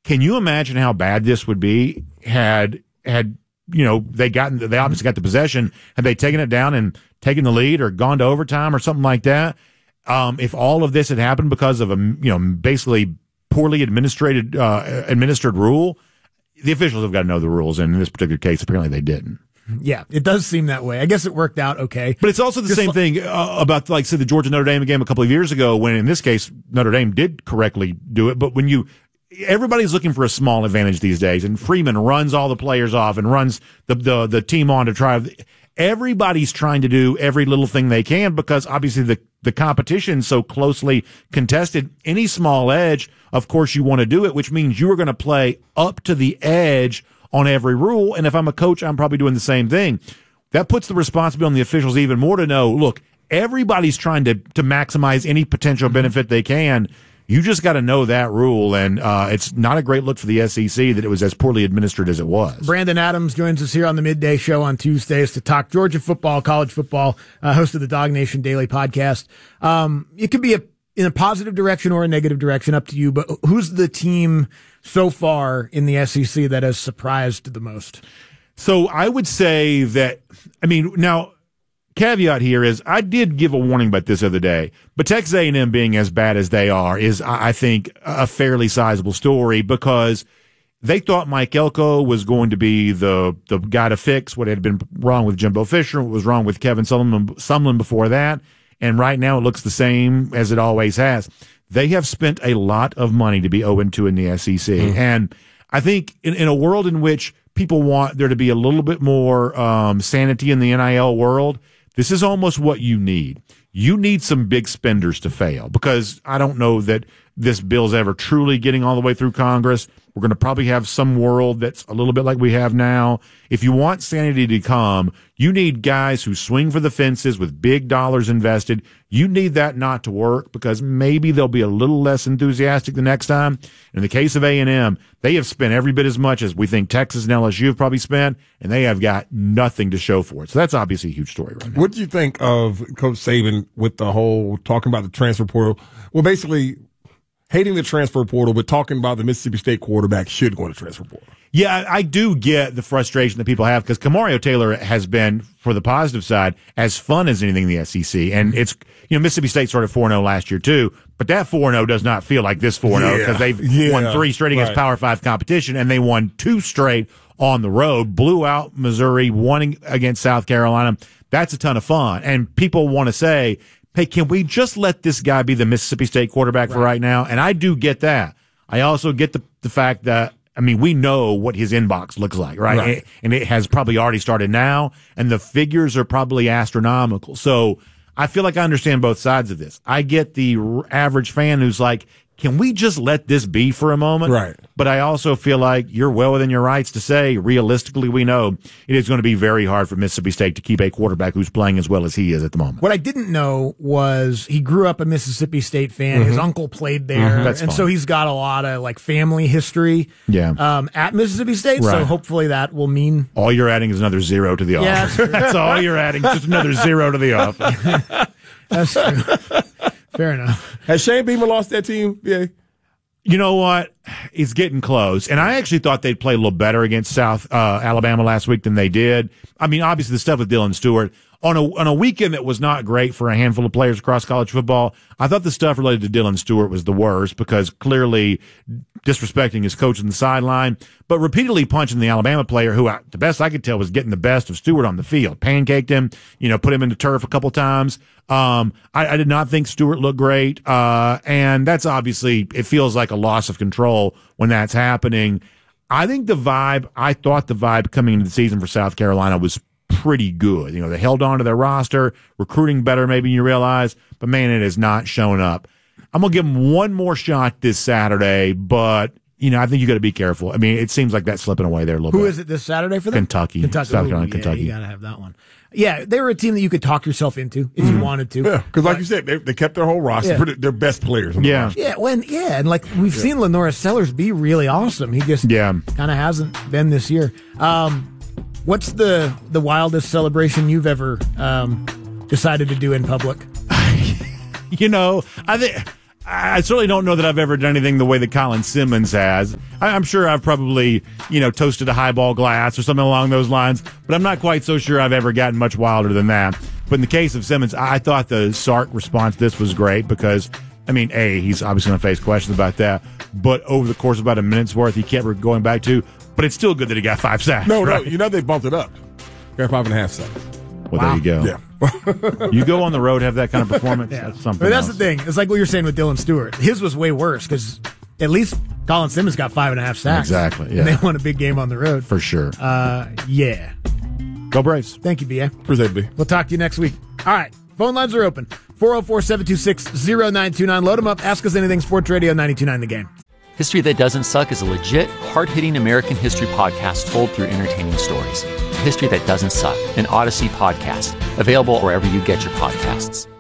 Can you imagine how bad this would be had they obviously got the possession, had they taken it down and taken the lead or gone to overtime or something like that? If all of this had happened because of a basically poorly administered rule, the officials have got to know the rules, and in this particular case, apparently they didn't. Yeah, it does seem that way. I guess it worked out okay. But it's also the same thing about, like, say, the Georgia-Notre Dame game a couple of years ago, when in this case, Notre Dame did correctly do it. But everybody's looking for a small advantage these days, and Freeman runs all the players off and runs the team on to try. Everybody's trying to do every little thing they can because obviously the competition's so closely contested. Any small edge, of course, you want to do it, which means you are going to play up to the edge on every rule. And if I'm a coach, I'm probably doing the same thing. That puts the responsibility on the officials even more to know, look, everybody's trying to maximize any potential benefit they can. You just got to know that rule, and it's not a great look for the SEC that it was as poorly administered as it was. Brandon Adams joins us here on the Midday Show on Tuesdays to talk Georgia football, college football, host of the Dog Nation Daily podcast. It could be in a positive direction or a negative direction, up to you, but who's the team so far in the SEC that has surprised the most? So I would say that, now, caveat here is I did give a warning about this the other day, but Texas A&M being as bad as they are is, I think, a fairly sizable story because they thought Mike Elko was going to be the guy to fix what had been wrong with Jimbo Fisher, what was wrong with Kevin Sumlin before that, and right now it looks the same as it always has. They have spent a lot of money to be 0-2 in the SEC, and I think in a world in which people want there to be a little bit more sanity in the NIL world, this is almost what you need. You need some big spenders to fail because I don't know that this bill's ever truly getting all the way through Congress. We're going to probably have some world that's a little bit like we have now. If you want sanity to come, you need guys who swing for the fences with big dollars invested. You need that not to work because maybe they'll be a little less enthusiastic the next time. In the case of A&M, they have spent every bit as much as we think Texas and LSU have probably spent, and they have got nothing to show for it. So that's obviously a huge story right now. What do you think of Coach Saban with the whole talking about the transfer portal? Well, basically hating the transfer portal, but talking about the Mississippi State quarterback should go to transfer portal. Yeah, I do get the frustration that people have because Kamario Taylor has been, for the positive side, as fun as anything in the SEC. And it's, Mississippi State started 4-0 last year too, but that 4-0 does not feel like this 4-0 because they've won 3 straight against Power 5 competition, and they won 2 straight on the road, blew out Missouri, won against South Carolina. That's a ton of fun. And people want to say, hey, can we just let this guy be the Mississippi State quarterback for right now? And I do get that. I also get the fact that, we know what his inbox looks like, right? And it has probably already started now, and the figures are probably astronomical. So I feel like I understand both sides of this. I get the average fan who's like, can we just let this be for a moment? Right. But I also feel like you're well within your rights to say, realistically, we know it is going to be very hard for Mississippi State to keep a quarterback who's playing as well as he is at the moment. What I didn't know was he grew up a Mississippi State fan. His uncle played there. That's fun. So he's got a lot of family history at Mississippi State. Right. So hopefully that will mean. All you're adding is another 0 to the offer. That's all you're adding, just another 0 to the offer. That's true. Fair enough. Has Shane Beamer lost that team? Yeah. You know what? It's getting close. And I actually thought they'd play a little better against South Alabama last week than they did. Obviously the stuff with Dylan Stewart. On a weekend that was not great for a handful of players across college football, I thought the stuff related to Dylan Stewart was the worst because clearly disrespecting his coach on the sideline, but repeatedly punching the Alabama player who, the best I could tell, was getting the best of Stewart on the field. Pancaked him, put him into turf a couple times. I did not think Stewart looked great, and that's obviously, it feels like a loss of control when that's happening. I thought the vibe coming into the season for South Carolina was pretty good. They held on to their roster, recruiting better maybe you realize, but man, it has not shown up. I'm going to give them one more shot this Saturday, but I think you got to be careful. It seems like that's slipping away there a little bit. Who is it this Saturday for them? Kentucky. South Carolina, Kentucky. You got to have that one. Yeah, they were a team that you could talk yourself into if you wanted to. Yeah, because like you said, they kept their whole roster, their best players. On the roster. And we've seen Lenora Sellers be really awesome. He just kind of hasn't been this year. What's the wildest celebration you've ever decided to do in public? I certainly don't know that I've ever done anything the way that Colin Simmons has. I'm sure I've probably, toasted a highball glass or something along those lines, but I'm not quite so sure I've ever gotten much wilder than that. But in the case of Simmons, I thought the Sark response to this was great because, he's obviously going to face questions about that, but over the course of about a minute's worth, he kept going back to, but it's still good that he got 5 sacks. No, right? they bumped it up. Got 5.5 sacks. Well, There you go. Yeah. You go on the road, have that kind of performance. Yeah. That's something. But that's else. the thing. It's like what you're saying with Dylan Stewart. His was way worse because at least Colin Simmons got 5.5 sacks. Exactly. Yeah. And they won a big game on the road. For sure. Yeah. Go Braves. Thank you, B.A. Appreciate it, B. We'll talk to you next week. All right. Phone lines are open. 404-726-0929. Load them up. Ask us anything. Sports Radio 92.9 The Game. History That Doesn't Suck is a legit, hard-hitting American history podcast told through entertaining stories. History That Doesn't Suck, an Odyssey podcast. Available wherever you get your podcasts.